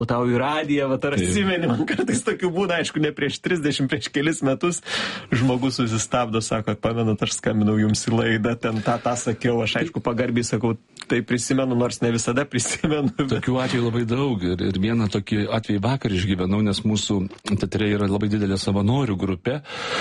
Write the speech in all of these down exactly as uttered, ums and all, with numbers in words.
o tau į radiją, va, ar atsimeni, man kartais tokių būna, aišku, ne prieš trisdešimt, prieš kelis metus žmogus susistabdo, sako, pamenat, aš skambinau jums į laidą, ten tą, tą sakiau, aš aišku pagarbiai sakau, tai prisimenu, nors ne visada prisimenu. Bet... Tokių atvejų labai daug ir, ir vieną tokį atvejį vakar išgyvenau, nes mūsų teatre yra labai didelė savanorių grupė,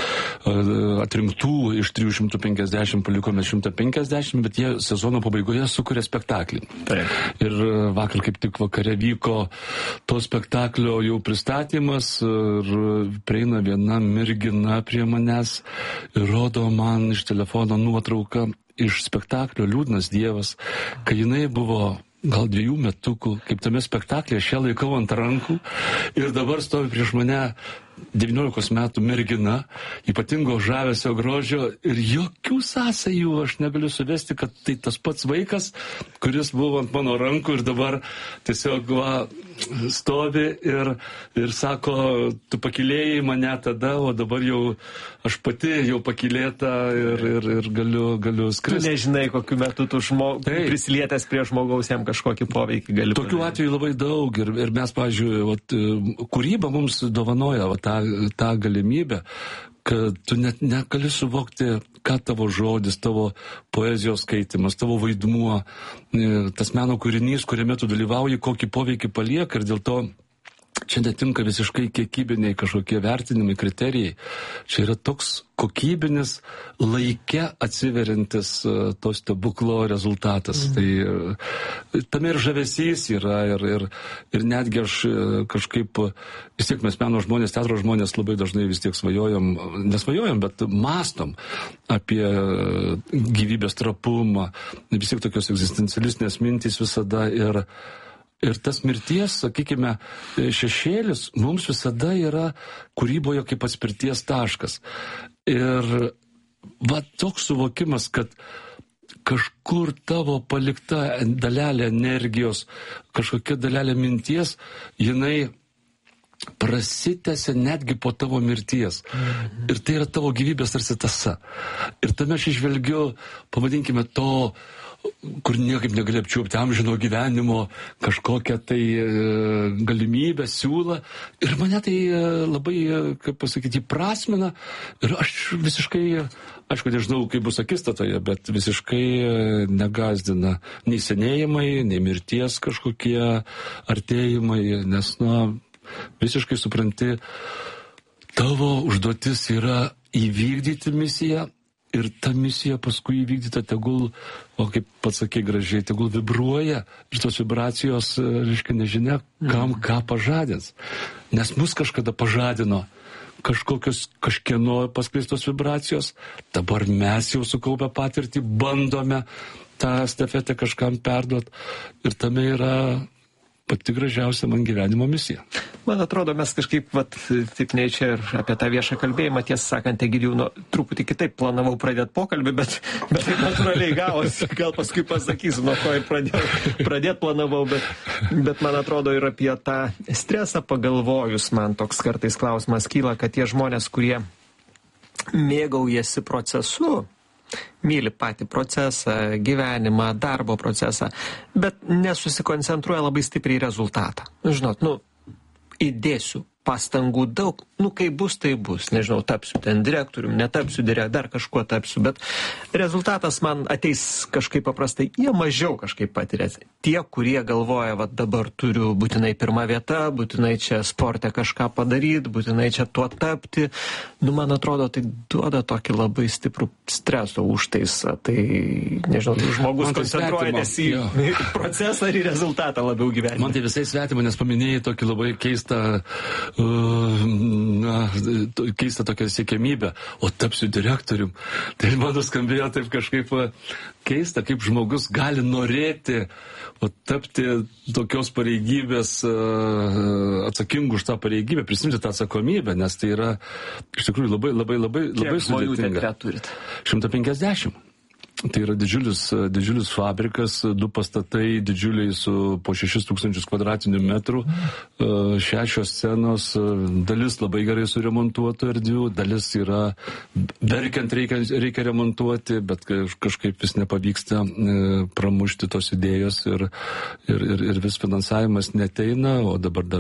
atrinktų iš trijų šimtų penkiasdešimt palikome šimtą penkiasdešimt, bet jie sezono pabaigoje sukuria spektaklį. Taip. Ir vakar kaip tik vakare vyko to spektaklio jau pristatymas ir prieina viena mergina prie manęs ir rodo man iš telefono nuotrauką iš spektaklio Liūdnas Dievas, kai jinai buvo gal dviejų metukų, kaip tame spektaklyje, aš ją laikau ant rankų ir dabar stovi prieš mane devyniolikos metų mergina, ypatingo žavesio grožio ir jokių sąsajų aš negaliu suvesti, kad tai tas pats vaikas, kuris buvo ant mano rankų ir dabar tiesiog va, stovi ir, ir sako, tu pakilėjai mane tada, o dabar jau aš pati jau pakilėta ir, ir, ir galiu, galiu skristi. Tu nežinai, kokiu metu tu žmog... prisilietęs prie žmogaus jam kažkokį poveikį gali. Tokių atvejų labai daug ir, ir mes, pavyzdžiui, vat, kūryba mums dovanoja vat, tą, tą galimybę, kad tu net negali suvokti, ką tavo žodis, tavo poezijos skaitimas, tavo vaidmuo, tas meno kūrinys, kuriame tu dalyvauji, kokį poveikį palieka ir dėl to čia netinka visiškai kiekybiniai kažkokie vertinimai, kriterijai. Čia yra toks kokybinis, laike atsiverintis to stebuklo rezultatas. Mm. Tai tame ir žavesys yra ir, ir, ir netgi aš kažkaip, vis tiek mes meno žmonės, teatro žmonės labai dažnai vis tiek svajojam, nesvajojam, bet mastom apie gyvybės trapumą, vis tiek tokios egzistencialistinės mintys visada ir Ir tas mirties, sakykime, šešėlis mums visada yra kūryboje kaip atspirties taškas. Ir va toks suvokimas, kad kažkur tavo palikta dalelė energijos, kažkokia dalelė minties, jinai prasitęsia netgi po tavo mirties. Mhm. Ir tai yra tavo gyvybės tarsi tąsa. Ir tame aš išvelgiu, pavadinkime to, kur niekaip negali apčiuopti amžino gyvenimo, kažkokią tai e, galimybę, siūlą. Ir mane tai e, labai, e, kaip pasakyti, prasmina. Ir aš visiškai, aišku, nežinau, kaip bus akistatoje, bet visiškai e, negazdina nei senėjimai, nei mirties kažkokie artėjimai, nes, na, visiškai supranti, tavo užduotis yra įvykdyti misiją. Ir ta misija paskui įvykdyta tegul, o kaip pats sakė gražiai, tegul vibruoja ir tos vibracijos, reiškia, nežinia, kam ką pažadins. Nes mus kažkada pažadino kažkokios kažkieno paskleistos vibracijos, dabar mes jau sukaupę patirtį, bandome tą estafetę kažkam perduot ir tame yra pati gražiausia man gyvenimo misija. Man atrodo, mes kažkaip, vat, taip nei čia ir apie tą viešą kalbėjimą, tiesą sakant, Egidijau, nu, truputį kitaip planavau pradėti pokalbį, bet, bet taip natūraliai gavosi, gal paskui pasakysiu, nuo ko ir pradėjau, pradėti planavau, bet, bet man atrodo ir apie tą stresą pagalvojus, man toks kartais klausimas kyla, kad tie žmonės, kurie mėgaujasi procesu, myli patį procesą, gyvenimą, darbo procesą, bet nesusikoncentruoja labai stipriai į rezultatą. Žinot, nu, įdėsiu pastangų daug, nu, kai bus, tai bus. Nežinau, tapsiu ten direktorium, netapsiu direktorium, dar kažkuo tapsiu, bet rezultatas man ateis kažkaip paprastai, jie mažiau kažkaip patiria. Tie, kurie galvoja, va dabar turiu būtinai pirmą vietą, būtinai čia sporte kažką padaryti, būtinai čia tuo tapti, nu, man atrodo, tai duoda tokį labai stiprų streso užtaisą. Tai, nežinau, žmogus koncentruojasi į jo. procesą ir į rezultatą labiau gyvenime. Man tai visai svetima, nes paminėjai tokį labai keistą Uh, na, keista tokia siekiamybė, o tapsiu direktorium. Tai man skambėjo taip kažkaip keista, kaip žmogus gali norėti o, tapti tokios pareigybės, uh, atsakingų už tą pareigybę, prisimti tą atsakomybę, nes tai yra iš tikrųjų labai, labai, labai, labai sudėtinga. Kiek žmonių teatre turit? šimtas penkiasdešimt. tai yra didžiulis, didžiulis fabrikas, du pastatai didžiuliai su po šešis tūkstančius kvadratinių metrų, šešios scenos, dalis labai gerai suremontuotų erdvių, dalis yra verkiant reikia, reikia remontuoti, bet kažkaip vis nepavyksta pramušti tos idėjos ir, ir, ir, ir vis finansavimas neteina, o dabar dar